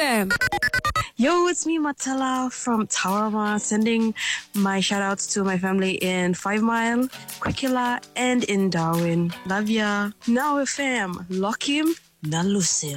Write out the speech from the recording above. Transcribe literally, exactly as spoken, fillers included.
fam. Yo, it's me, Matala from Tawarama, sending my shout outs to my family in Five Mile, Quikila, and in Darwin. Love ya. Now, fam, lock him, na Lucille.